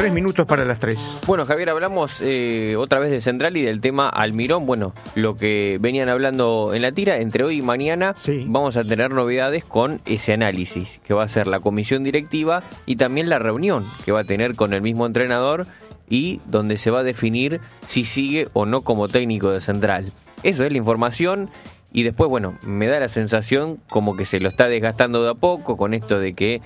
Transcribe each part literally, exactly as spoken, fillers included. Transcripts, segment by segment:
Tres minutos para las tres. Bueno, Javier, hablamos eh, otra vez de Central y del tema Almirón. Bueno, lo que venían hablando en la tira, entre hoy y mañana sí. Vamos a tener novedades con ese análisis que va a ser la comisión directiva y también la reunión que va a tener con el mismo entrenador y donde se va a definir si sigue o no como técnico de Central. Eso es la información. Y después, bueno, me da la sensación como que se lo está desgastando de a poco con esto de que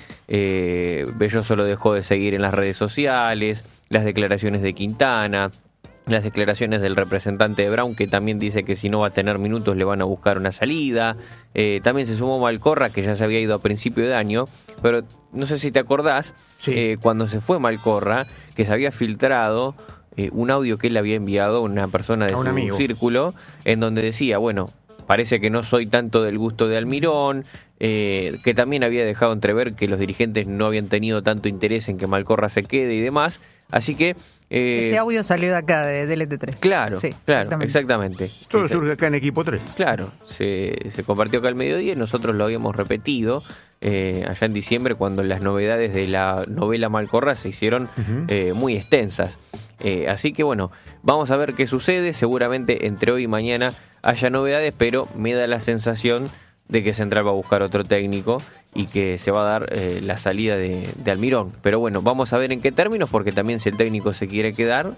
eh, Belloso lo dejó de seguir en las redes sociales, las declaraciones de Quintana, las declaraciones del representante de Brown, que también dice que si no va a tener minutos le van a buscar una salida. Eh, también se sumó Malcorra, que ya se había ido a principio de año, pero no sé si te acordás, sí. eh, cuando se fue Malcorra, que se había filtrado eh, un audio que él había enviado a una persona de a su amigo. círculo, en donde decía, bueno, parece que no soy tanto del gusto de Almirón, eh, que también había dejado entrever que los dirigentes no habían tenido tanto interés en que Malcorra se quede y demás. Así que... Eh, ese audio salió de acá, de, de L T tres. Claro, sí, claro, exactamente. exactamente. Todo surge acá en Equipo tres. Claro, se, se compartió acá al mediodía y nosotros lo habíamos repetido eh, allá en diciembre cuando las novedades de la novela Malcorra se hicieron uh-huh. eh, muy extensas. Eh, así que bueno, vamos a ver qué sucede. Seguramente entre hoy y mañana haya novedades, pero me da la sensación de que Central va a buscar otro técnico y que se va a dar eh, la salida de, de Almirón. Pero bueno, vamos a ver en qué términos, porque también si el técnico se quiere quedar,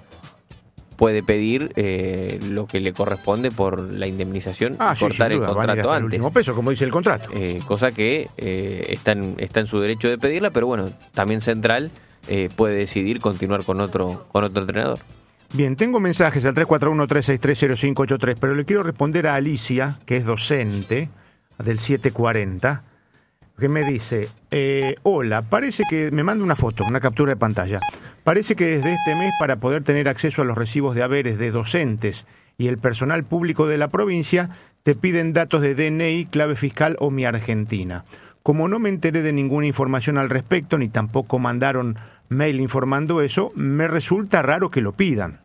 puede pedir eh, lo que le corresponde por la indemnización ah, y sí, cortar duda, el contrato el antes. Último peso, como dice el contrato. Eh, cosa que eh, está, en, está en su derecho de pedirla, pero bueno, también Central eh, puede decidir continuar con otro, con otro entrenador. Bien, tengo mensajes al tres cuatro uno, tres seis tres, cero cinco ocho tres, pero le quiero responder a Alicia, que es docente del siete cuarenta, que me dice, eh, hola, parece que, me manda una foto, una captura de pantalla, parece que desde este mes para poder tener acceso a los recibos de haberes de docentes y el personal público de la provincia, te piden datos de D N I, clave fiscal o Mi Argentina. Como no me enteré de ninguna información al respecto, ni tampoco mandaron mail informando eso, me resulta raro que lo pidan.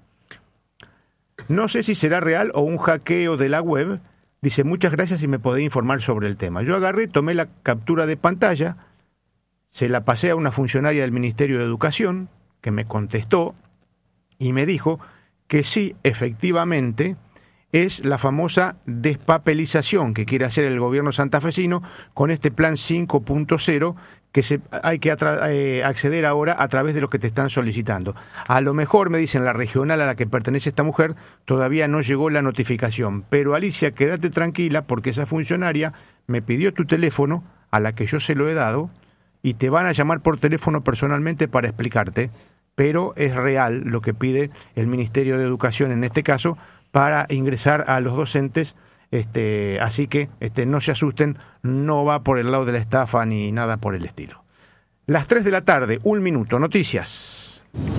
No sé si será real o un hackeo de la web. Dice, muchas gracias y me podéis informar sobre el tema. Yo agarré, tomé la captura de pantalla, se la pasé a una funcionaria del Ministerio de Educación, que me contestó y me dijo que sí, efectivamente, es la famosa despapelización que quiere hacer el gobierno santafesino con este plan cinco punto cero que se, hay que atra- eh, acceder ahora a través de lo que te están solicitando. A lo mejor, me dicen, la regional a la que pertenece esta mujer todavía no llegó la notificación. Pero Alicia, quédate tranquila porque esa funcionaria me pidió tu teléfono, a la que yo se lo he dado, y te van a llamar por teléfono personalmente para explicarte. Pero es real lo que pide el Ministerio de Educación en este caso para ingresar a los docentes. Este, así que este, no se asusten, no va por el lado de la estafa ni nada por el estilo. Las tres de la tarde, un minuto, noticias.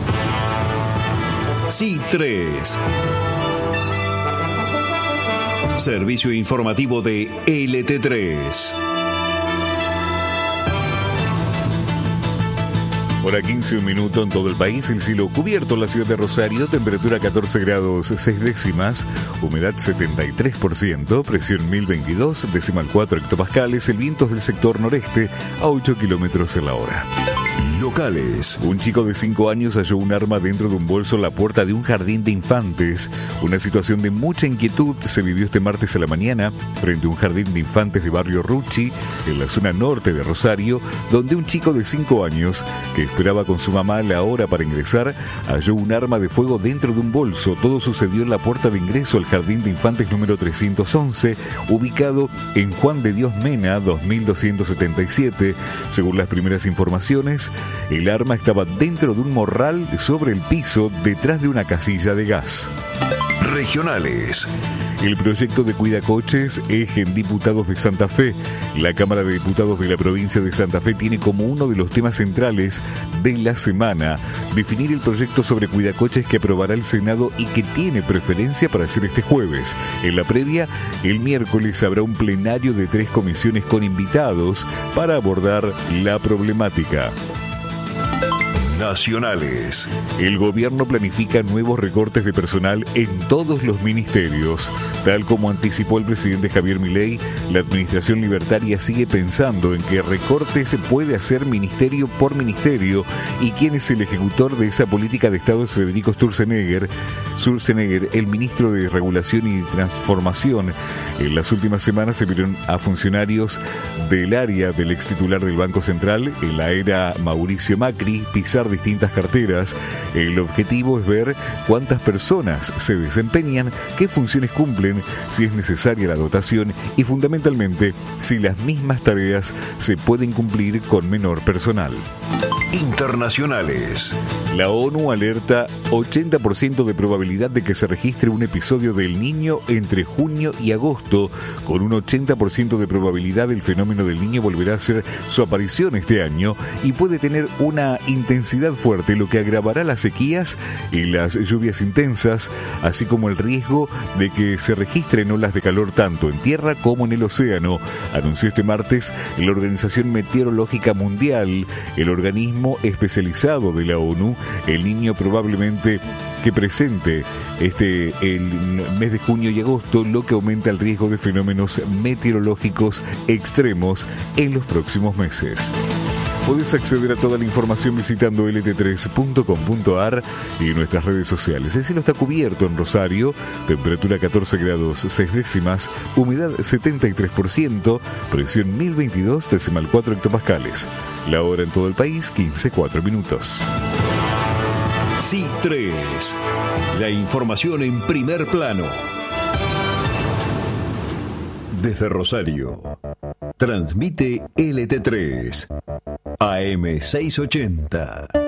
C tres. Servicio informativo de L T tres. Hora quince, un minuto en todo el país, el cielo cubierto en la ciudad de Rosario, temperatura catorce grados seis décimas, humedad setenta y tres por ciento, presión mil veintidós, decimal cuatro hectopascales, el viento es del sector noreste a ocho kilómetros en la hora. Locales. Un chico de cinco años halló un arma dentro de un bolso en la puerta de un jardín de infantes. Una situación de mucha inquietud se vivió este martes a la mañana frente a un jardín de infantes de barrio Rucci, en la zona norte de Rosario, donde un chico de cinco años, que esperaba con su mamá la hora para ingresar, halló un arma de fuego dentro de un bolso. Todo sucedió en la puerta de ingreso al jardín de infantes número trescientos once, ubicado en Juan de Dios Mena, dos mil doscientos setenta y siete. Según las primeras informaciones, el arma estaba dentro de un morral sobre el piso, detrás de una casilla de gas. Regionales. El proyecto de Cuidacoches eje en Diputados de Santa Fe. La Cámara de Diputados de la provincia de Santa Fe tiene como uno de los temas centrales de la semana definir el proyecto sobre Cuidacoches que aprobará el Senado y que tiene preferencia para hacer este jueves. En la previa, el miércoles habrá un plenario de tres comisiones con invitados para abordar la problemática. Nacionales. El gobierno planifica nuevos recortes de personal en todos los ministerios. Tal como anticipó el presidente Javier Milei, la administración libertaria sigue pensando en que recortes se puede hacer ministerio por ministerio, y quien es el ejecutor de esa política de Estado es Federico Sturzenegger. Sturzenegger, el ministro de Regulación y Transformación. En las últimas semanas se vieron a funcionarios del área del ex titular del Banco Central, en la era Mauricio Macri, pisar distintas carteras. El objetivo es ver cuántas personas se desempeñan, qué funciones cumplen, si es necesaria la dotación y fundamentalmente si las mismas tareas se pueden cumplir con menor personal. Internacionales. La ONU alerta ochenta por ciento de probabilidad de que se registre un episodio del Niño entre junio y agosto. Con un ochenta por ciento de probabilidad el fenómeno del Niño volverá a hacer su aparición este año y puede tener una intensidad fuerte, lo que agravará las sequías y las lluvias intensas, así como el riesgo de que se registren olas de calor tanto en tierra como en el océano, anunció este martes la Organización Meteorológica Mundial, el organismo especializado de la ONU. El Niño probablemente que presente este el mes de junio y agosto, lo que aumenta el riesgo de fenómenos meteorológicos extremos en los próximos meses. Podés acceder a toda la información visitando ele te tres punto com punto a r y nuestras redes sociales. El cielo está cubierto en Rosario, temperatura catorce grados seis décimas, humedad setenta y tres por ciento, presión mil veintidós decimal cuatro hectopascales. La hora en todo el país, quince cuatro minutos. C tres. La información en primer plano. Desde Rosario. Transmite ele te tres. A eme seiscientos ochenta.